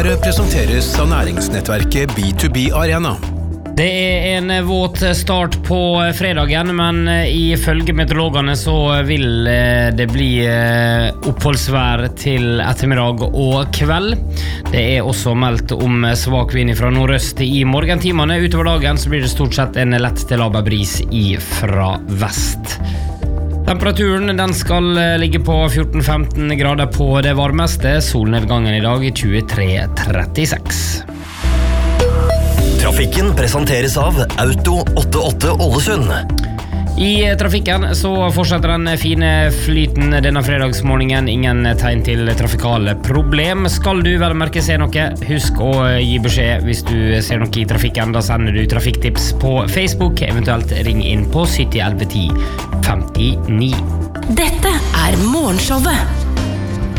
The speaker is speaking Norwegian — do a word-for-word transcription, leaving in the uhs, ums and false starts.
Nyhetsmøret presenteres av næringsnettverket B to B Arena. Det er en våt start på fredagen, men ifølge meteorologene så vil det bli oppholdsvær til ettermiddag og kveld. Det er også meldt om svak vind fra nordøst i morgentimene. Utover dagen så blir det stort sett en lett til laber bris fra vest. Temperaturen den skal ligge på fjorten til femten grader på det varmeste. Solnedgangen i dag er tjuetre til trettiseks. Trafikken presenteres av Auto åttiåtte Ålesund. I trafikken så fortsetter den fine flyten denne fredagsmorgenen. Ingen tegn til trafikale problem. Skal du vel merke se noe, husk å gi beskjed hvis du ser noe i trafikken. Da sender du trafikktips på Facebook, eventuelt ring inn på sytti elleve ti femtini. Dette er Morgenshowet